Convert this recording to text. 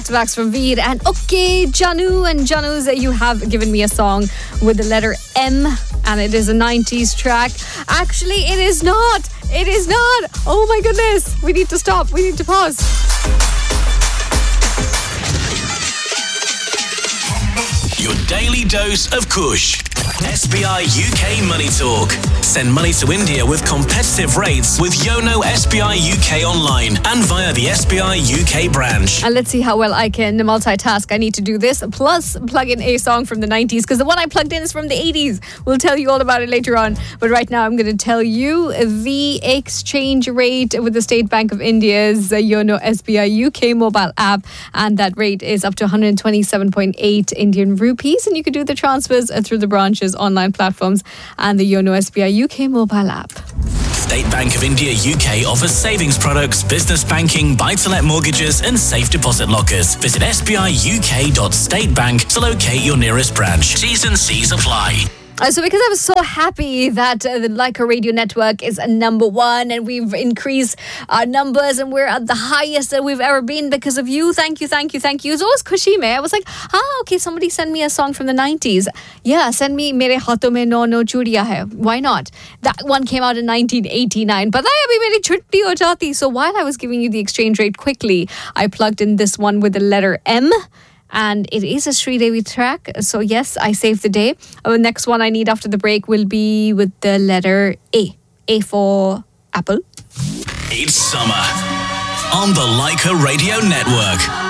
Wax from Veer and okay, Janu and Janus, you have given me a song with the letter M and it is a 90s track. Actually, it is not. It is not. Oh my goodness. We need to stop. We need to pause. Your daily dose of Kush. SBI UK Money Talk. Send money to India with competitive rates with Yono SBI UK online and via the SBI UK branch. And let's see how well I can multitask. I need to do this, plus plug in a song from the 90s, because the one I plugged in is from the 80s. We'll tell you all about it later on. But right now, I'm going to tell you the exchange rate with the State Bank of India's Yono SBI UK mobile app. And that rate is up to 127.8 Indian rupees. And you can do the transfers through the branches, online platforms, and the Yono SBI UK mobile app. State Bank of India UK offers savings products, business banking, buy-to-let mortgages and safe deposit lockers. Visit sbiuk.statebank to locate your nearest branch. T's and C's apply. So because I was so happy that the Leica Radio Network is number one and we've increased our numbers and we're at the highest that we've ever been because of you. Thank you, thank you, thank you. It was always Khushi mein. I was like, okay, somebody send me a song from the 90s. Yeah, send me Mere Haathon Mein No No Churiya Hai. Why not? That one came out in 1989. Pata hai abhi meri chutti ho jati. So while I was giving you the exchange rate quickly, I plugged in this one with the letter M. And it is a Sridevi track. So yes, I saved the day. The next one I need after the break will be with the letter A. A for Apple. It's summer on the Leica Radio Network.